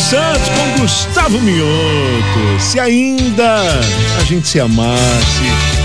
Santos com Gustavo Mioto. Se ainda a gente se amasse.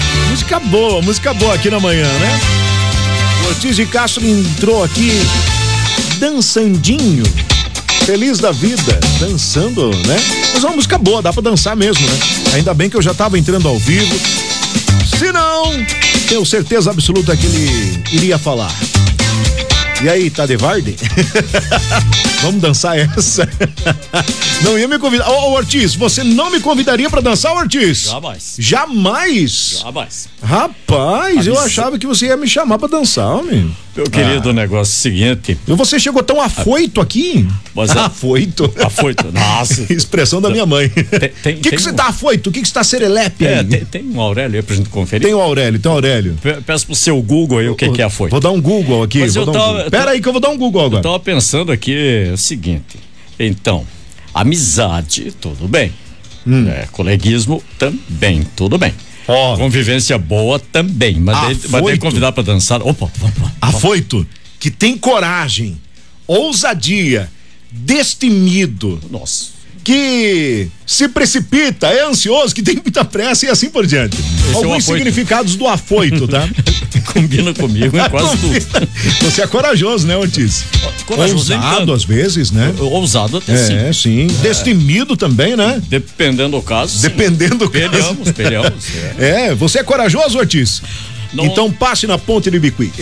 Música boa aqui na manhã, né? O Ortiz de Castro entrou aqui dançandinho, feliz da vida, dançando, né? Mas é uma música boa, dá pra dançar mesmo, né? Ainda bem que eu já tava entrando ao vivo. Se não, tenho certeza absoluta que ele iria falar. E aí, tá de Varden? Vamos dançar essa? Não ia me convidar. Ô, Ortiz, você não me convidaria pra dançar, Ortiz? Jamais. Jamais? Jamais. Rapaz, eu achava que você ia me chamar pra dançar, homem. Meu querido, o negócio seguinte. E você chegou tão afoito aqui? Mas afoito. Afoito, nossa. Expressão da minha mãe. O que você tá afoito? O que você tá serelepe aí? Tem um Aurélio aí pra gente conferir? Tem o Aurélio. Peço pro seu Google aí o que é afoito. Vou dar um Google aqui. Pera aí que eu vou dar um Google agora. Eu tava pensando aqui o seguinte. Então, amizade, tudo bem. Coleguismo, também, tudo bem. Convivência boa também, mas daí convidar pra dançar. Opa. Afoito, que tem coragem, ousadia, destemido. Nossa. Que se precipita, é ansioso, que tem muita pressa e assim por diante. Alguns significados do afoito, tá? Combina comigo, é quase tudo. Você é corajoso, né, Ortiz? Corajoso, ousado às vezes, né? Ousado até sim. Sim. Destemido também, né? Dependendo do caso. Dependendo do caso. Peleamos. Você é corajoso, Ortiz? Não. Então passe na ponte de Ibiqui.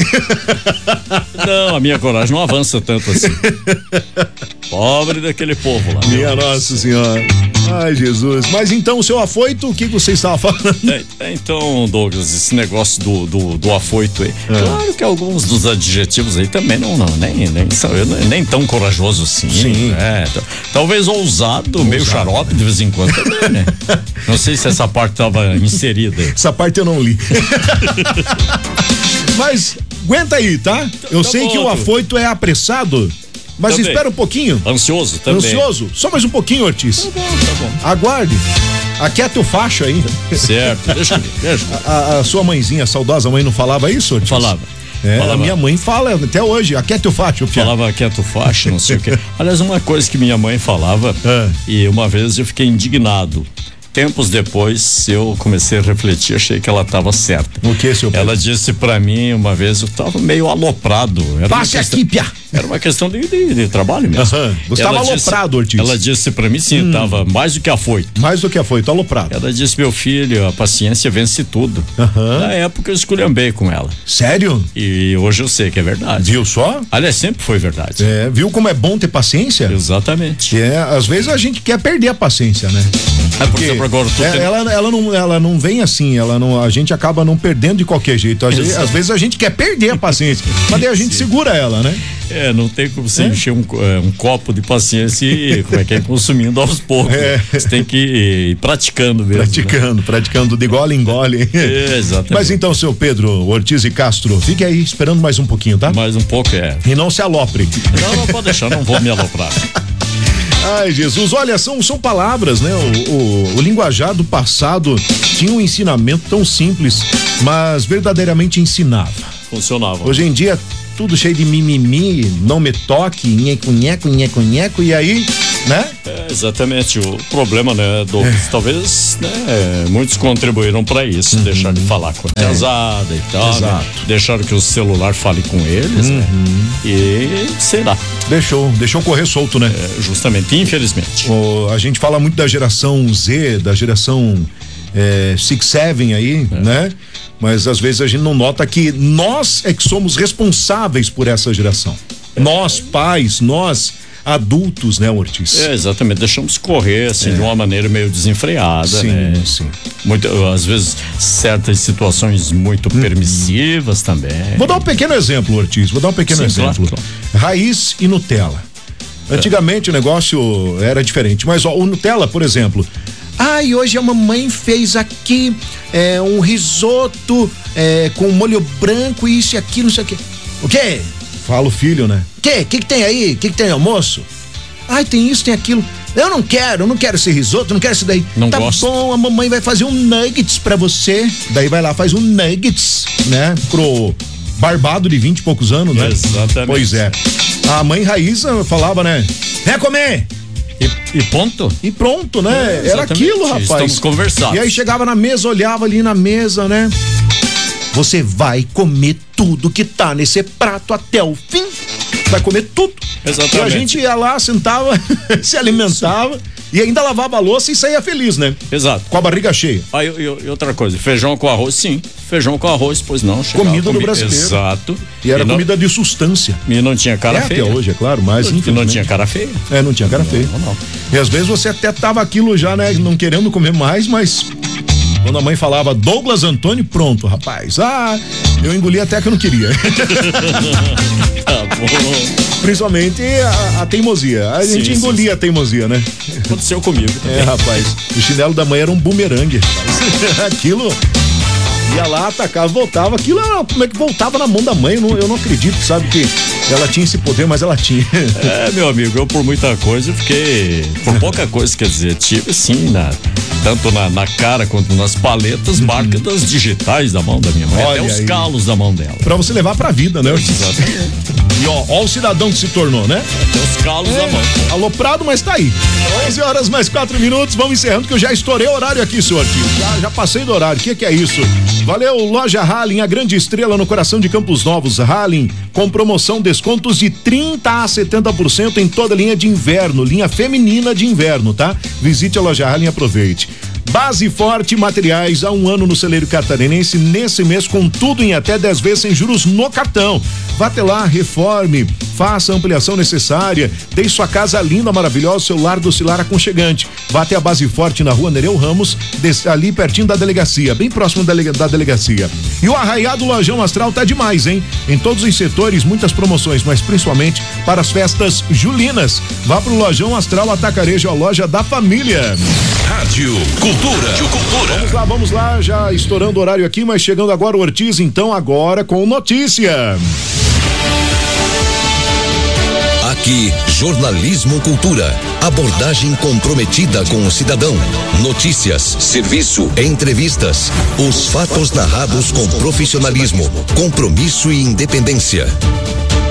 Não, a minha coragem não avança tanto assim. Pobre daquele povo lá. Minha Nossa Senhora. Ai, Jesus. Mas então, o seu afoito, o que você estava falando? Então, Douglas, esse negócio do afoito aí. Claro que alguns dos adjetivos aí também nem tão corajoso assim. Sim. Talvez ousado, meio xarope de vez em quando também, né? Não sei se essa parte estava inserida aí. Essa parte eu não li. Mas aguenta aí, tá? Eu sei que o afoito é apressado, mas também. Espera um pouquinho. Ansioso também. Ansioso? Só mais um pouquinho, Ortiz. Tá bom. Aguarde. Aquieta o facho aí. Certo, deixa eu ver. A sua mãezinha, a saudosa mãe, não falava isso, Ortiz? Falava. A minha mãe fala até hoje, aquieta o facho. Falava aquieta o facho, não sei o quê. Aliás, uma coisa que minha mãe falava, e uma vez eu fiquei indignado. Tempos depois, eu comecei a refletir, achei que ela estava certa. O que, seu pai? Ela disse pra mim uma vez, eu estava meio aloprado. Passe aqui, Pia! Era uma questão de trabalho mesmo. Você estava aloprado, Ortiz. Ela disse pra mim, sim, estava mais do que afoito. Mais do que afoito, aloprado. Ela disse, meu filho, a paciência vence tudo. Na época eu esculhambei com ela. Sério? E hoje eu sei que é verdade. Viu só? Aliás, sempre foi verdade. Viu como é bom ter paciência? Exatamente. Às vezes a gente quer perder a paciência, né? Por exemplo, agora ela não vem assim, a gente acaba não perdendo de qualquer jeito. Às vezes a gente quer perder a paciência, mas daí a gente segura ela, né? Não tem como você encher um copo de paciência e consumindo aos poucos. Você tem que ir praticando mesmo. Praticando de gole em gole. Exatamente. Mas então, seu Pedro Ortiz e Castro, fique aí esperando mais um pouquinho, tá? Mais um pouco, E não se alopre. Não pode deixar, não vou me aloprar. Ai, Jesus, olha, são palavras, né? O linguajar do passado tinha um ensinamento tão simples, mas verdadeiramente ensinava. Funcionava. Hoje em dia, tudo cheio de mimimi, não me toque, nheco, e aí, né? Exatamente, o problema, né, Douglas, talvez, né, muitos contribuíram para isso, deixar de falar com a pesada e tal, né? Deixaram que o celular fale com eles, né? E sei lá. Deixou correr solto, né? Justamente, infelizmente. A gente fala muito da geração Z, da geração 6-7 aí, né? Mas às vezes a gente não nota que nós é que somos responsáveis por essa geração. Nós, pais, nós adultos, né, Ortiz? Exatamente, deixamos correr assim de uma maneira meio desenfreada, né? Sim. Às vezes certas situações muito permissivas também. Vou dar um pequeno exemplo, Ortiz, exemplo. Claro. Raiz e Nutella. Antigamente o negócio era diferente, mas o Nutella, por exemplo, e hoje a mamãe fez aqui um risoto com molho branco, isso e aquilo, não sei o quê. O quê? Fala o filho, né? O que tem aí? O que tem almoço? Tem isso, tem aquilo. Eu não quero esse risoto, não quero isso daí. Não gosto. Tá bom, a mamãe vai fazer um nuggets pra você. Daí vai lá, faz um nuggets, né? Pro barbado de 20 e poucos anos, né? Exatamente. Pois é. A mãe Raíssa falava, né? Quer comer? E ponto? E pronto, né? Era aquilo, rapaz. Estamos conversando. E aí chegava na mesa, olhava ali na mesa, né? Você vai comer tudo que tá nesse prato até o fim. Vai comer tudo. Exatamente. E a gente ia lá, sentava, se alimentava. Sim. E ainda lavava a louça e saía feliz, né? Exato. Com a barriga cheia. Aí, e outra coisa, feijão com arroz, sim. Feijão com arroz, pois não. Comida do brasileiro. Exato. E era comida de substância. E não tinha cara feia. Até hoje, é claro, mas infelizmente. E não tinha cara feia. Não tinha cara feia. Não. E às vezes você até tava aquilo já, né? Não querendo comer mais, mas... Quando a mãe falava Douglas Antônio, pronto, rapaz. Eu engoli até que eu não queria. Tá bom. Principalmente a teimosia. A gente engolia a teimosia, né? Aconteceu comigo. Rapaz. O chinelo da mãe era um bumerangue. Aquilo... Ia lá, atacava, voltava. Aquilo era, como é que voltava na mão da mãe? Eu não acredito, sabe, que ela tinha esse poder, mas ela tinha. Meu amigo, eu por muita coisa fiquei. Por pouca coisa, quer dizer, tive sim, tanto na cara quanto nas paletas, marcas das digitais da mão da minha mãe. Olha até os calos da mão dela. Pra você levar pra vida, né? Exatamente. E ó o cidadão que se tornou, né? Até os calos da mão. Aloprado, mas tá aí. 11 horas mais 4 minutos, vamos encerrando que eu já estourei o horário aqui, senhor Tio. Já passei do horário. O que é isso? Valeu, Loja Halling, a grande estrela no coração de Campos Novos. Halling, com promoção, descontos de 30% a 70% em toda a linha de inverno, linha feminina de inverno, tá? Visite a Loja Halling e aproveite. Base Forte Materiais, há 1 ano no celeiro catarinense, nesse mês com tudo em até 10 vezes sem juros no cartão. Vá até lá, reforme, faça a ampliação necessária, deixe sua casa linda, maravilhosa, seu lar docilar aconchegante. Vá até a Base Forte na rua Nereu Ramos, ali pertinho da delegacia, bem próximo da delegacia. E o arraiado Lojão Astral tá demais, hein? Em todos os setores, muitas promoções, mas principalmente para as festas julinas. Vá pro Lojão Astral Atacarejo, a loja da família. Rádio Cultura. Vamos lá, já estourando o horário aqui, mas chegando agora o Ortiz, então agora com notícia. Aqui, Jornalismo Cultura. Abordagem comprometida com o cidadão. Notícias, serviço, entrevistas. Os fatos narrados com profissionalismo, compromisso e independência.